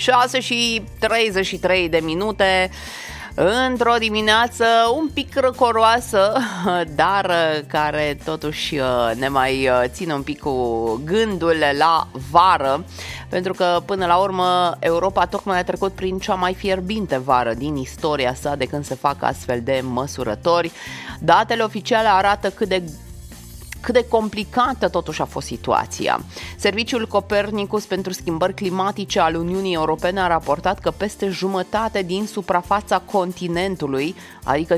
6:33 de minute. Într-o dimineață un pic răcoroasă, dar care totuși ne mai ține un pic cu gândul la vară, pentru că până la urmă Europa tocmai a trecut prin cea mai fierbinte vară din istoria sa de când se fac astfel de măsurători. Datele oficiale arată cât de complicată totuși a fost situația. Serviciul Copernicus pentru schimbări climatice al Uniunii Europene a raportat că peste jumătate din suprafața continentului, adică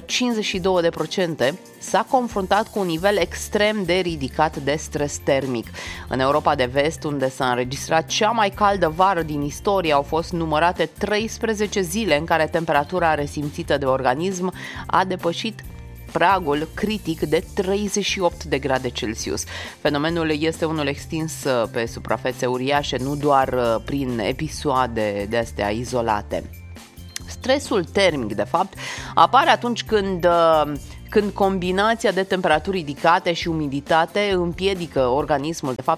52%, s-a confruntat cu un nivel extrem de ridicat de stres termic. În Europa de Vest, unde s-a înregistrat cea mai caldă vară din istorie, au fost numărate 13 zile în care temperatura resimțită de organism a depășit pragul critic de 38 de grade Celsius. Fenomenul este unul extins pe suprafețe uriașe, nu doar prin episoade de astea izolate. Stresul termic, de fapt, apare atunci când combinația de temperaturi ridicate și umiditate împiedică organismul, de fapt,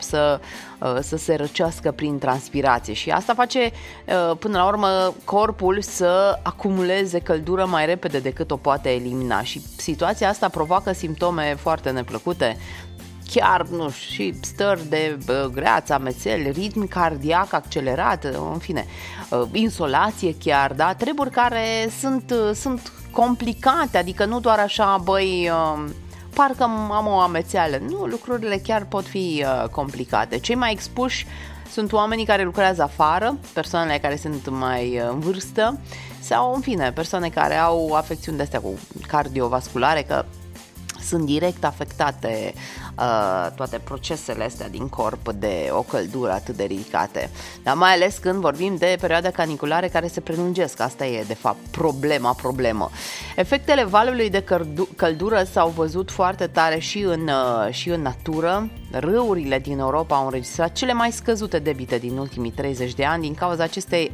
să se răcească prin transpirație și asta face, până la urmă, corpul să acumuleze căldură mai repede decât o poate elimina și situația asta provoacă simptome foarte neplăcute, chiar, nu știu, și stări de greață, amețeli, ritm cardiac accelerat, în fine, insolație chiar, da? Treburi care sunt complicate, adică nu doar așa, băi, parcă am o amețeală. Nu, lucrurile chiar pot fi complicate. Cei mai expuși sunt oamenii care lucrează afară, persoanele care sunt mai în vârstă sau, în fine, persoane care au afecțiuni de-astea cu cardiovasculare, că sunt direct afectate toate procesele astea din corp de o căldură atât de ridicate. Dar mai ales când vorbim de perioade caniculare care se prelungesc. Asta e, de fapt, problemă. Efectele valului de căldură s-au văzut foarte tare și în natură. Râurile din Europa au înregistrat cele mai scăzute debite din ultimii 30 de ani din cauza acestei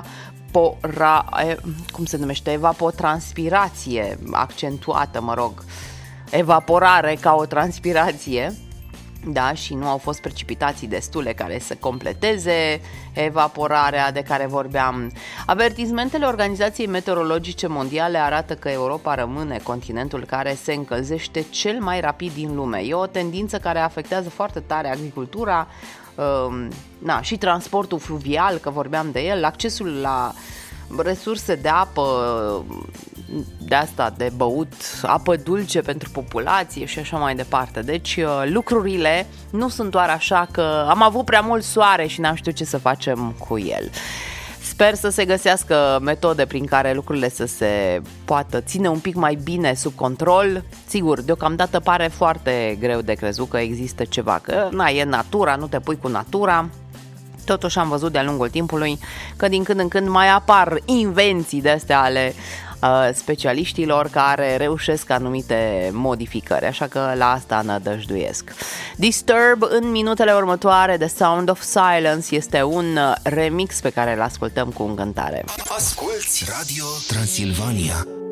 evapotranspirație accentuată, evaporare ca o transpirație, da, și nu au fost precipitații destule care să completeze evaporarea de care vorbeam. Avertismentele Organizației Meteorologice Mondiale arată că Europa rămâne continentul care se încălzește cel mai rapid din lume. E o tendință care afectează foarte tare agricultura, și transportul fluvial, că vorbeam de el, accesul la resurse de apă, de asta, de băut, apă dulce pentru populație și așa mai departe. Deci lucrurile nu sunt doar așa că am avut prea mult soare și n-am știut ce să facem cu el. Sper să se găsească metode prin care lucrurile să se poată ține un pic mai bine sub control. Sigur, deocamdată pare foarte greu de crezut că există ceva, că e natura, nu te pui cu natura. Totuși am văzut de-a lungul timpului că din când în când mai apar invenții de-astea ale specialiștilor care reușesc anumite modificări, așa că la asta nădăjduiesc. Disturb în minutele următoare, The Sound of Silence, este un remix pe care îl ascultăm cu încântare. Asculți Radio Transilvania.